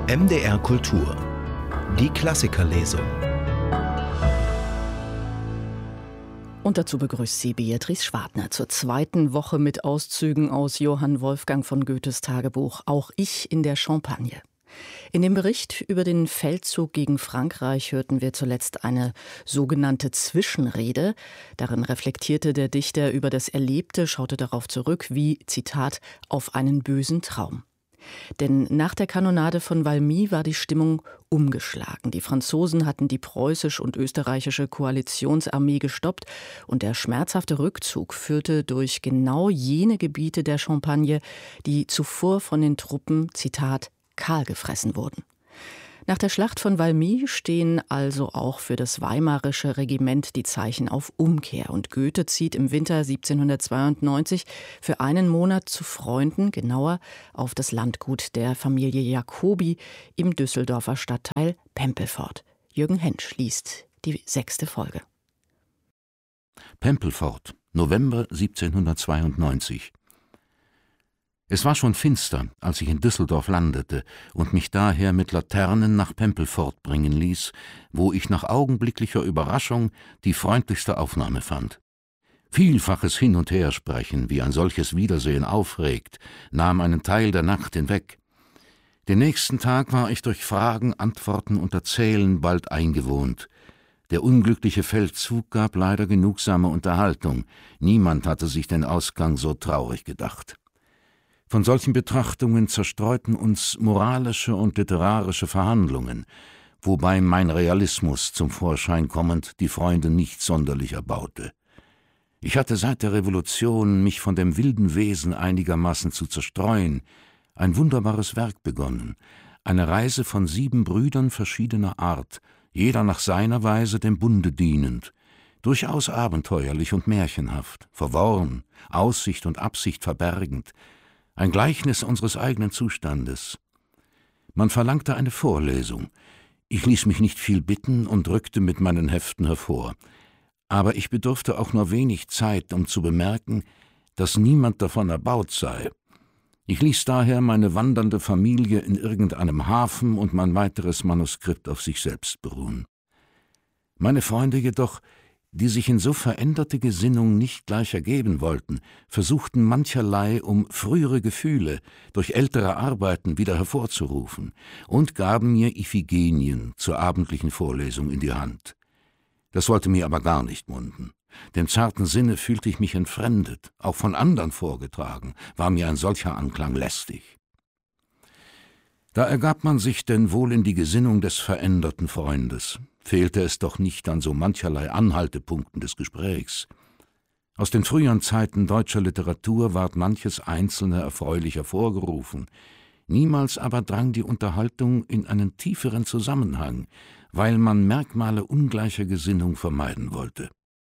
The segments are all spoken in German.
MDR Kultur. Die Klassikerlesung. Und dazu begrüßt sie Beatrice Schwartner zur zweiten Woche mit Auszügen aus Johann Wolfgang von Goethes Tagebuch Auch ich in der Champagne. In dem Bericht über den Feldzug gegen Frankreich hörten wir zuletzt eine sogenannte Zwischenrede. Darin reflektierte der Dichter über das Erlebte, schaute darauf zurück wie, Zitat, auf einen bösen Traum. Denn nach der Kanonade von Valmy war die Stimmung umgeschlagen. Die Franzosen hatten die preußisch- und österreichische Koalitionsarmee gestoppt und der schmerzhafte Rückzug führte durch genau jene Gebiete der Champagne, die zuvor von den Truppen, Zitat, kahl gefressen wurden. Nach der Schlacht von Valmy stehen also auch für das Weimarische Regiment die Zeichen auf Umkehr. Und Goethe zieht im Winter 1792 für einen Monat zu Freunden, genauer auf das Landgut der Familie Jacobi im Düsseldorfer Stadtteil Pempelfort. Jürgen Hensch liest die 6. Folge. Pempelfort, November 1792. Es war schon finster, als ich in Düsseldorf landete und mich daher mit Laternen nach Pempelfort bringen ließ, wo ich nach augenblicklicher Überraschung die freundlichste Aufnahme fand. Vielfaches Hin- und Hersprechen, wie ein solches Wiedersehen aufregt, nahm einen Teil der Nacht hinweg. Den nächsten Tag war ich durch Fragen, Antworten und Erzählen bald eingewohnt. Der unglückliche Feldzug gab leider genugsame Unterhaltung. Niemand hatte sich den Ausgang so traurig gedacht. Von solchen Betrachtungen zerstreuten uns moralische und literarische Verhandlungen, wobei mein Realismus zum Vorschein kommend die Freunde nicht sonderlich erbaute. Ich hatte seit der Revolution, mich von dem wilden Wesen einigermaßen zu zerstreuen, ein wunderbares Werk begonnen, eine Reise von 7 Brüdern verschiedener Art, jeder nach seiner Weise dem Bunde dienend, durchaus abenteuerlich und märchenhaft, verworren, Aussicht und Absicht verbergend, ein Gleichnis unseres eigenen Zustandes. Man verlangte eine Vorlesung. Ich ließ mich nicht viel bitten und rückte mit meinen Heften hervor. Aber ich bedurfte auch nur wenig Zeit, um zu bemerken, dass niemand davon erbaut sei. Ich ließ daher meine wandernde Familie in irgendeinem Hafen und mein weiteres Manuskript auf sich selbst beruhen. Meine Freunde jedoch, die sich in so veränderte Gesinnung nicht gleich ergeben wollten, versuchten mancherlei, um frühere Gefühle durch ältere Arbeiten wieder hervorzurufen und gaben mir Iphigenien zur abendlichen Vorlesung in die Hand. Das wollte mir aber gar nicht munden. Dem zarten Sinne fühlte ich mich entfremdet, auch von anderen vorgetragen, war mir ein solcher Anklang lästig. Da ergab man sich denn wohl in die Gesinnung des veränderten Freundes, fehlte es doch nicht an so mancherlei Anhaltepunkten des Gesprächs. Aus den früheren Zeiten deutscher Literatur ward manches Einzelne erfreulich hervorgerufen, niemals aber drang die Unterhaltung in einen tieferen Zusammenhang, weil man Merkmale ungleicher Gesinnung vermeiden wollte.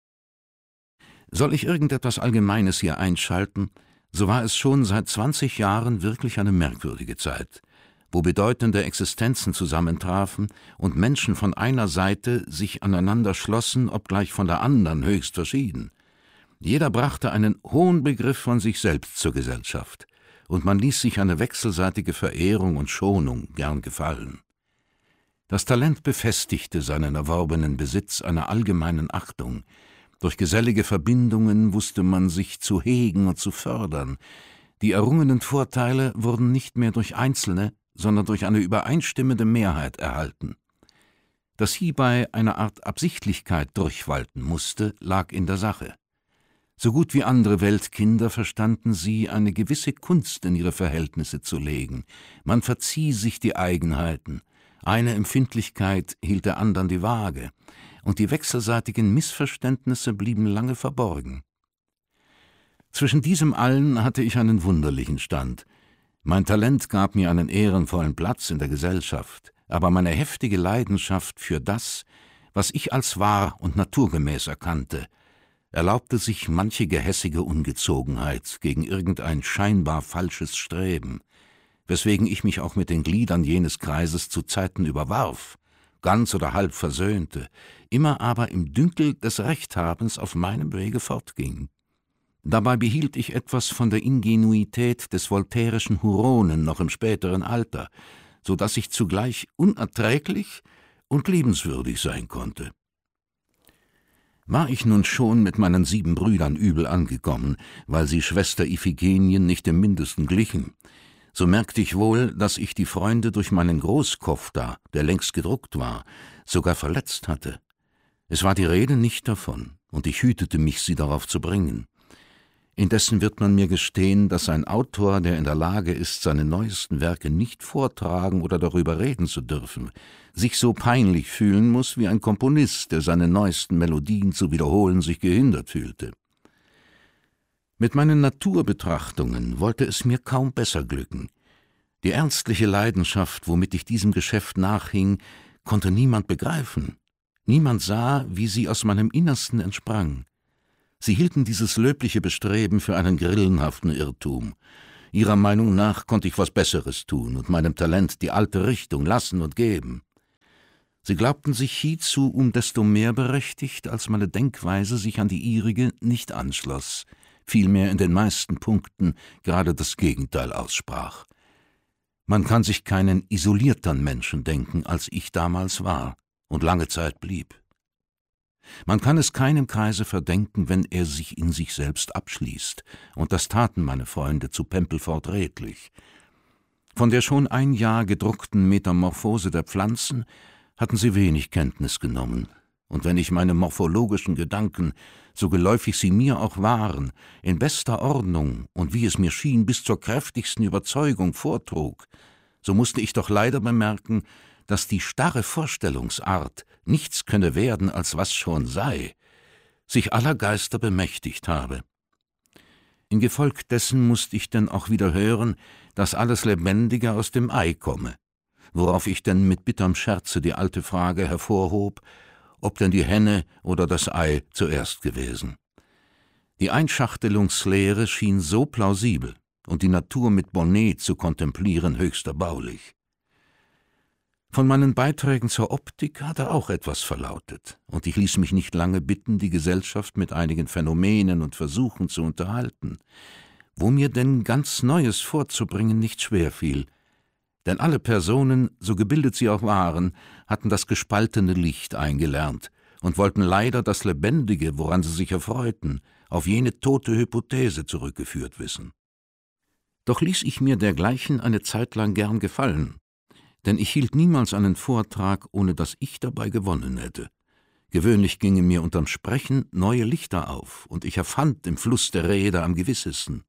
Soll ich irgendetwas Allgemeines hier einschalten, so war es schon seit 20 Jahren wirklich eine merkwürdige Zeit, wo bedeutende Existenzen zusammentrafen und Menschen von einer Seite sich aneinander schlossen, obgleich von der anderen höchst verschieden. Jeder brachte einen hohen Begriff von sich selbst zur Gesellschaft, und man ließ sich eine wechselseitige Verehrung und Schonung gern gefallen. Das Talent befestigte seinen erworbenen Besitz einer allgemeinen Achtung. Durch gesellige Verbindungen wusste man sich zu hegen und zu fördern. Die errungenen Vorteile wurden nicht mehr durch Einzelne, sondern durch eine übereinstimmende Mehrheit erhalten. Dass hierbei eine Art Absichtlichkeit durchwalten musste, lag in der Sache. So gut wie andere Weltkinder verstanden sie, eine gewisse Kunst in ihre Verhältnisse zu legen. Man verzieh sich die Eigenheiten, eine Empfindlichkeit hielt der anderen die Waage, und die wechselseitigen Missverständnisse blieben lange verborgen. Zwischen diesem allen hatte ich einen wunderlichen Stand. Mein Talent gab mir einen ehrenvollen Platz in der Gesellschaft, aber meine heftige Leidenschaft für das, was ich als wahr und naturgemäß erkannte, erlaubte sich manche gehässige Ungezogenheit gegen irgendein scheinbar falsches Streben, weswegen ich mich auch mit den Gliedern jenes Kreises zu Zeiten überwarf, ganz oder halb versöhnte, immer aber im Dünkel des Rechthabens auf meinem Wege fortging. Dabei behielt ich etwas von der Ingenuität des voltairischen Huronen noch im späteren Alter, so dass ich zugleich unerträglich und liebenswürdig sein konnte. War ich nun schon mit meinen 7 Brüdern übel angekommen, weil sie Schwester Iphigenien nicht im Mindesten glichen, so merkte ich wohl, dass ich die Freunde durch meinen Großkofta, der längst gedruckt war, sogar verletzt hatte. Es war die Rede nicht davon, und ich hütete mich, sie darauf zu bringen. Indessen wird man mir gestehen, dass ein Autor, der in der Lage ist, seine neuesten Werke nicht vortragen oder darüber reden zu dürfen, sich so peinlich fühlen muss wie ein Komponist, der seine neuesten Melodien zu wiederholen sich gehindert fühlte. Mit meinen Naturbetrachtungen wollte es mir kaum besser glücken. Die ernstliche Leidenschaft, womit ich diesem Geschäft nachhing, konnte niemand begreifen. Niemand sah, wie sie aus meinem Innersten entsprang. Sie hielten dieses löbliche Bestreben für einen grillenhaften Irrtum. Ihrer Meinung nach konnte ich was Besseres tun und meinem Talent die alte Richtung lassen und geben. Sie glaubten sich hiezu desto mehr berechtigt, als meine Denkweise sich an die ihrige nicht anschloss, vielmehr in den meisten Punkten gerade das Gegenteil aussprach. Man kann sich keinen isoliertern Menschen denken, als ich damals war und lange Zeit blieb. Man kann es keinem Kreise verdenken, wenn er sich in sich selbst abschließt, und das taten meine Freunde zu Pempelfort redlich. Von der schon ein Jahr gedruckten Metamorphose der Pflanzen hatten sie wenig Kenntnis genommen, und wenn ich meine morphologischen Gedanken, so geläufig sie mir auch waren, in bester Ordnung und wie es mir schien, bis zur kräftigsten Überzeugung vortrug, so musste ich doch leider bemerken, dass die starre Vorstellungsart nichts könne werden, als was schon sei, sich aller Geister bemächtigt habe. In Gefolg dessen mußte ich denn auch wieder hören, dass alles Lebendige aus dem Ei komme, worauf ich denn mit bitterem Scherze die alte Frage hervorhob, ob denn die Henne oder das Ei zuerst gewesen. Die Einschachtelungslehre schien so plausibel und die Natur mit Bonnet zu kontemplieren höchst erbaulich. Von meinen Beiträgen zur Optik hat er auch etwas verlautet, und ich ließ mich nicht lange bitten, die Gesellschaft mit einigen Phänomenen und Versuchen zu unterhalten, wo mir denn ganz Neues vorzubringen nicht schwer fiel, denn alle Personen, so gebildet sie auch waren, hatten das gespaltene Licht eingelernt und wollten leider das Lebendige, woran sie sich erfreuten, auf jene tote Hypothese zurückgeführt wissen. Doch ließ ich mir dergleichen eine Zeit lang gern gefallen, denn ich hielt niemals einen Vortrag, ohne dass ich dabei gewonnen hätte. Gewöhnlich gingen mir unterm Sprechen neue Lichter auf, und ich erfand im Fluss der Rede am gewissesten.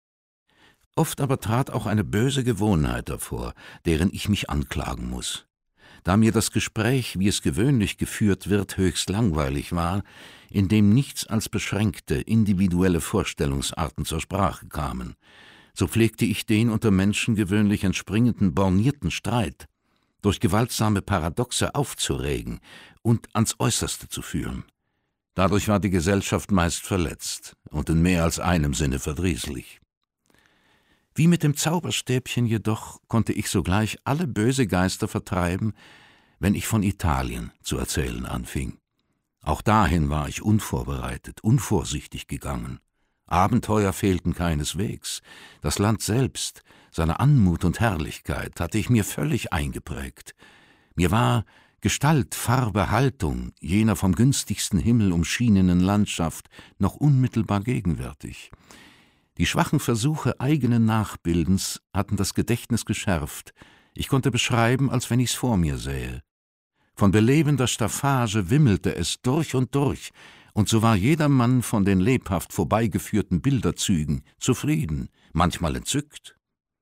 Oft aber trat auch eine böse Gewohnheit hervor, deren ich mich anklagen muß. Da mir das Gespräch, wie es gewöhnlich geführt wird, höchst langweilig war, in dem nichts als beschränkte, individuelle Vorstellungsarten zur Sprache kamen, so pflegte ich den unter Menschen gewöhnlich entspringenden bornierten Streit durch gewaltsame Paradoxe aufzuregen und ans Äußerste zu führen. Dadurch war die Gesellschaft meist verletzt und in mehr als einem Sinne verdrießlich. Wie mit dem Zauberstäbchen jedoch konnte ich sogleich alle böse Geister vertreiben, wenn ich von Italien zu erzählen anfing. Auch dahin war ich unvorbereitet, unvorsichtig gegangen. Abenteuer fehlten keineswegs. Das Land selbst, seine Anmut und Herrlichkeit hatte ich mir völlig eingeprägt. Mir war Gestalt, Farbe, Haltung jener vom günstigsten Himmel umschienenen Landschaft noch unmittelbar gegenwärtig. Die schwachen Versuche eigenen Nachbildens hatten das Gedächtnis geschärft. Ich konnte beschreiben, als wenn ich's vor mir sähe. Von belebender Staffage wimmelte es durch und durch, und so war jedermann von den lebhaft vorbeigeführten Bilderzügen zufrieden, manchmal entzückt.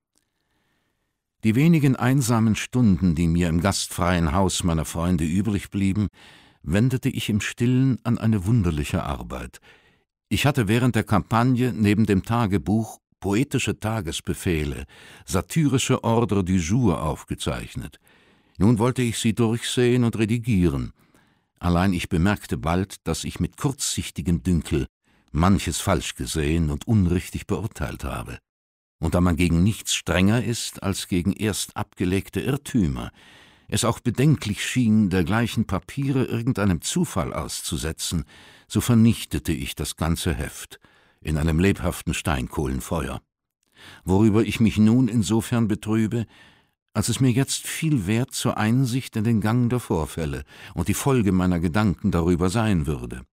Die wenigen einsamen Stunden, die mir im gastfreien Haus meiner Freunde übrig blieben, wendete ich im Stillen an eine wunderliche Arbeit. Ich hatte während der Kampagne neben dem Tagebuch poetische Tagesbefehle, satyrische Ordre du jour aufgezeichnet. Nun wollte ich sie durchsehen und redigieren. Allein ich bemerkte bald, dass ich mit kurzsichtigem Dünkel manches falsch gesehen und unrichtig beurteilt habe. Und da man gegen nichts strenger ist als gegen erst abgelegte Irrtümer, es auch bedenklich schien, dergleichen Papiere irgendeinem Zufall auszusetzen, so vernichtete ich das ganze Heft in einem lebhaften Steinkohlenfeuer. Worüber ich mich nun insofern betrübe, als es mir jetzt viel wert zur Einsicht in den Gang der Vorfälle und die Folge meiner Gedanken darüber sein würde.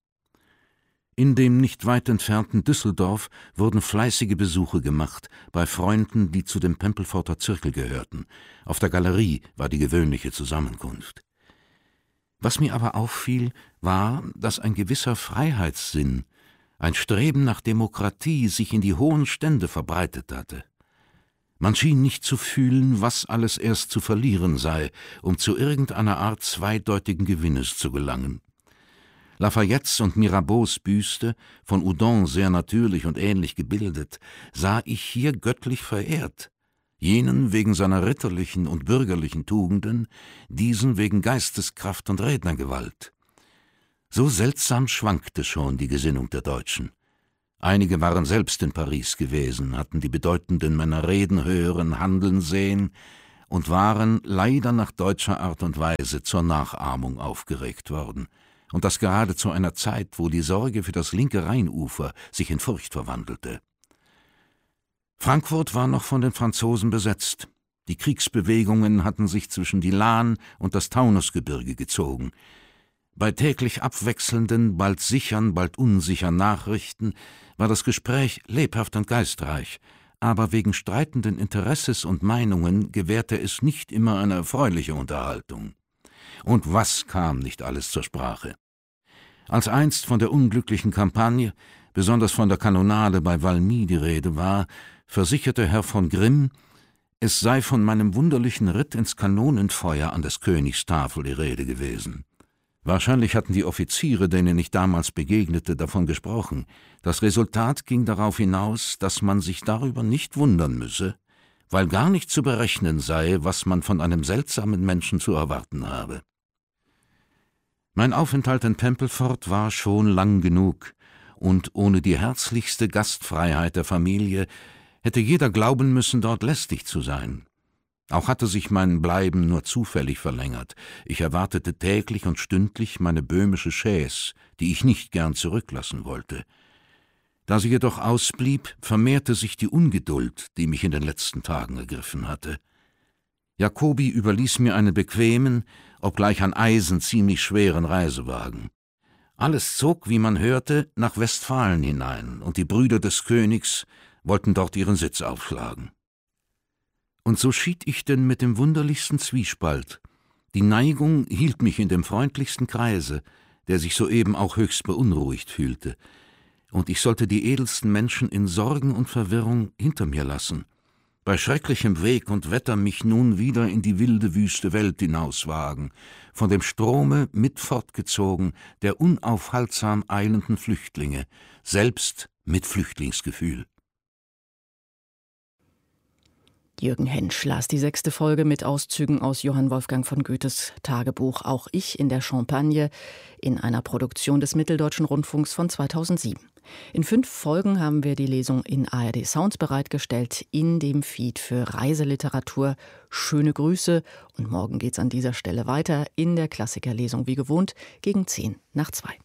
In dem nicht weit entfernten Düsseldorf wurden fleißige Besuche gemacht, bei Freunden, die zu dem Pempelforter Zirkel gehörten. Auf der Galerie war die gewöhnliche Zusammenkunft. Was mir aber auffiel, war, dass ein gewisser Freiheitssinn, ein Streben nach Demokratie sich in die hohen Stände verbreitet hatte. Man schien nicht zu fühlen, was alles erst zu verlieren sei, um zu irgendeiner Art zweideutigen Gewinnes zu gelangen. Lafayettes und Mirabeaus Büste, von Houdon sehr natürlich und ähnlich gebildet, sah ich hier göttlich verehrt, jenen wegen seiner ritterlichen und bürgerlichen Tugenden, diesen wegen Geisteskraft und Rednergewalt. So seltsam schwankte schon die Gesinnung der Deutschen. Einige waren selbst in Paris gewesen, hatten die bedeutenden Männer reden hören, handeln sehen und waren leider nach deutscher Art und Weise zur Nachahmung aufgeregt worden. Und das gerade zu einer Zeit, wo die Sorge für das linke Rheinufer sich in Furcht verwandelte. Frankfurt war noch von den Franzosen besetzt. Die Kriegsbewegungen hatten sich zwischen die Lahn und das Taunusgebirge gezogen. Bei täglich abwechselnden, bald sichern, bald unsichern Nachrichten war das Gespräch lebhaft und geistreich, aber wegen streitenden Interesses und Meinungen gewährte es nicht immer eine erfreuliche Unterhaltung. Und was kam nicht alles zur Sprache? Als einst von der unglücklichen Kampagne, besonders von der Kanonade bei Valmy die Rede war, versicherte Herr von Grimm, es sei von meinem wunderlichen Ritt ins Kanonenfeuer an des Königs Tafel die Rede gewesen. Wahrscheinlich hatten die Offiziere, denen ich damals begegnete, davon gesprochen. Das Resultat ging darauf hinaus, dass man sich darüber nicht wundern müsse, weil gar nicht zu berechnen sei, was man von einem seltsamen Menschen zu erwarten habe. Mein Aufenthalt in Pempelfort war schon lang genug, und ohne die herzlichste Gastfreiheit der Familie hätte jeder glauben müssen, dort lästig zu sein. Auch hatte sich mein Bleiben nur zufällig verlängert. Ich erwartete täglich und stündlich meine böhmische Chaise, die ich nicht gern zurücklassen wollte. Da sie jedoch ausblieb, vermehrte sich die Ungeduld, die mich in den letzten Tagen ergriffen hatte. Jacobi überließ mir einen bequemen, obgleich an Eisen ziemlich schweren Reisewagen. Alles zog, wie man hörte, nach Westfalen hinein, und die Brüder des Königs wollten dort ihren Sitz aufschlagen. Und so schied ich denn mit dem wunderlichsten Zwiespalt. Die Neigung hielt mich in dem freundlichsten Kreise, der sich soeben auch höchst beunruhigt fühlte, und ich sollte die edelsten Menschen in Sorgen und Verwirrung hinter mir lassen, bei schrecklichem Weg und Wetter mich nun wieder in die wilde, wüste Welt hinauswagen, von dem Strome mit fortgezogen der unaufhaltsam eilenden Flüchtlinge, selbst mit Flüchtlingsgefühl. Jürgen Hensch las die 6. Folge mit Auszügen aus Johann Wolfgang von Goethes Tagebuch Auch ich in der Champagne in einer Produktion des Mitteldeutschen Rundfunks von 2007. In 5 Folgen haben wir die Lesung in ARD Sounds bereitgestellt, in dem Feed für Reiseliteratur. Schöne Grüße und morgen geht's an dieser Stelle weiter in der Klassikerlesung wie gewohnt gegen 1:50.